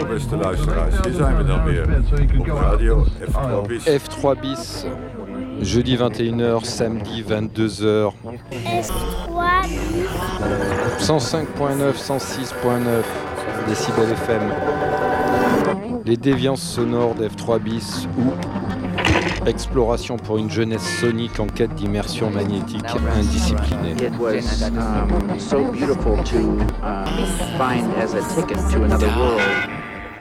beste luisteraars. Hier zijn we dan weer op radio F3 bis. F3 bis, jeudi 21h, samedi 22h. F3 bis. 105.9, 106.9 décibels FM. Les déviances sonores d'F3 bis ou exploration pour une jeunesse sonique en quête d'immersion magnétique indisciplinée. It was so beautiful to find as a ticket to another world